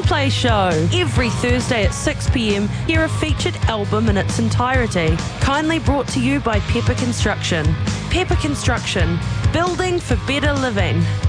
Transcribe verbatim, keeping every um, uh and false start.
Replay Show. Every Thursday at six p.m, hear a featured album in its entirety. Kindly brought to you by Pepper Construction. Pepper Construction, building for better living.